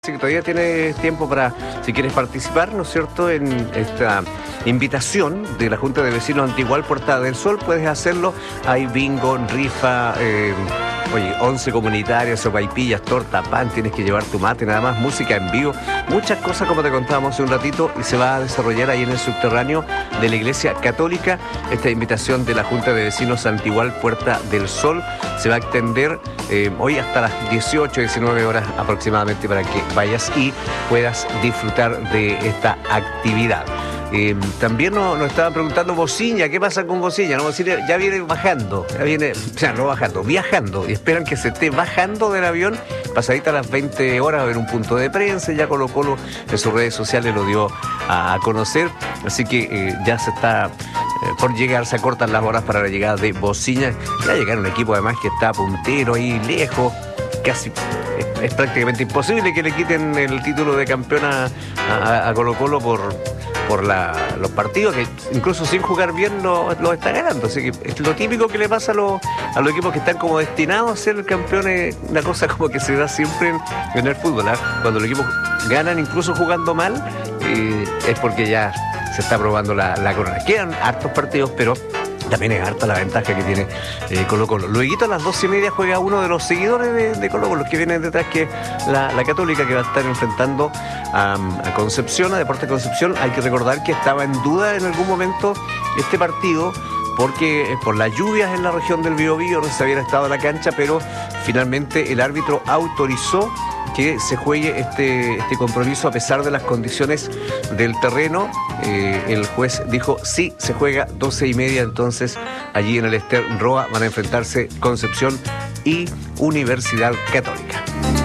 Así que todavía tienes tiempo para, si quieres participar, ¿no es cierto?, en esta invitación de la Junta de Vecinos Antigual Puerta del Sol. Puedes hacerlo, hay bingo, rifa, 11 comunitarias, sopaipillas, torta, pan, tienes que llevar tu mate, nada más, música en vivo, muchas cosas como te contábamos hace un ratito, y se va a desarrollar ahí en el subterráneo de la Iglesia Católica. Esta invitación de la Junta de Vecinos Antigual Puerta del Sol se va a extender hoy hasta las 18, 19 horas aproximadamente, para que vayas y puedas disfrutar de esta actividad. También nos estaban preguntando Bociña, ¿qué pasa con Bociña? No, Bociña ya viene bajando, viajando, y esperan que se esté bajando del avión pasadita a las 20 horas, a ver un punto de prensa. Ya Colo-Colo en sus redes sociales lo dio a conocer, así que ya se está por llegar, se acortan las horas para la llegada de Bociña. Ya llegar un equipo además que está puntero ahí lejos, casi es prácticamente imposible que le quiten el título de campeón a Colo-Colo por los partidos, que incluso sin jugar bien lo está ganando. Así que es lo típico que le pasa a los equipos que están como destinados a ser campeones. Una cosa como que se da siempre en el fútbol, ¿eh? Cuando los equipos ganan incluso jugando mal, es porque ya se está probando la corona. Quedan hartos partidos, pero también es harta la ventaja que tiene Colo-Colo. Luego a las 12:30 juega uno de los seguidores de Colo-Colo, los que vienen detrás, que es la Católica, que va a estar enfrentando a Concepción, a Deportes Concepción. Hay que recordar que estaba en duda en algún momento este partido, porque por las lluvias en la región del Biobío no se había estado en la cancha, pero finalmente el árbitro autorizó que se juegue este compromiso a pesar de las condiciones del terreno. El juez dijo sí, se juega 12:30, entonces allí en el Ester Roa van a enfrentarse Concepción y Universidad Católica.